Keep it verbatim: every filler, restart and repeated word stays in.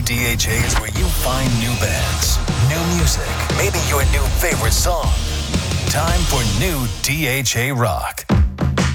D H A is where you find new bands, new music, maybe your new favorite song. Time for New D H A Rock.